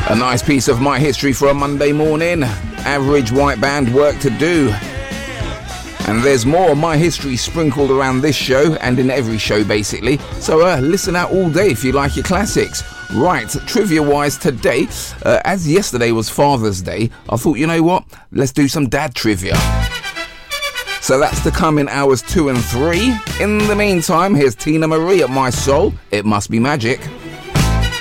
A nice piece of my history for a Monday morning. Average white band, work to do. And there's more of my history sprinkled around this show and in every show basically. So listen out all day if you like your classics. Right, trivia-wise today, as yesterday was Father's Day, I thought, you know what? Let's do some dad trivia. So that's to come in hours 2 and 3. In the meantime, here's Tina Marie at My Soul. It Must Be Magic.